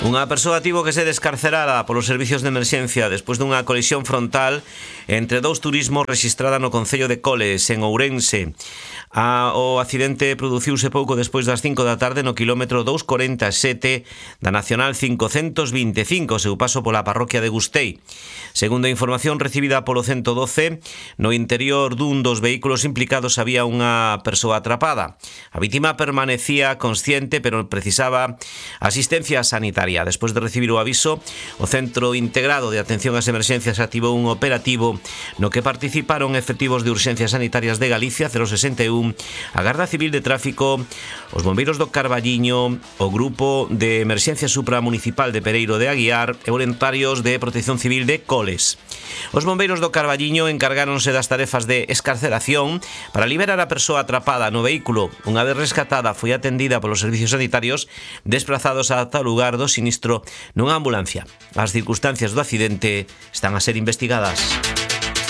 Unha persoa tivo que ser descarcerada polos servicios de emerxencia despois dunha colisión frontal entre dous turismos rexistrada no concello de Coles, en Ourense. O accidente produciuse pouco despois das 5 da tarde no quilómetro 247 da Nacional 525, seu paso pola parroquia de Gustei. Segundo a información recibida polo 112, no interior dun dos vehículos implicados había unha persoa atrapada. A vítima permanecía consciente, pero precisaba asistencia sanitaria. Despois de recibir o aviso, o Centro Integrado de Atención ás Emerxencias activou un operativo no que participaron efectivos de Urxencias Sanitarias de Galicia 061, a Garda Civil de Tráfico, os bombeiros do Carballiño, o Grupo de Emerxencia Supramunicipal de Pereiro de Aguiar e voluntarios de Protección Civil de Coles. Os bombeiros do Carballiño encargáronse das tarefas de escarceración para liberar a persoa atrapada no vehículo. Unha vez rescatada, foi atendida polos servicios sanitarios desprazados ata o lugar do sinistro nunha ambulancia. As circunstancias do accidente están a ser investigadas.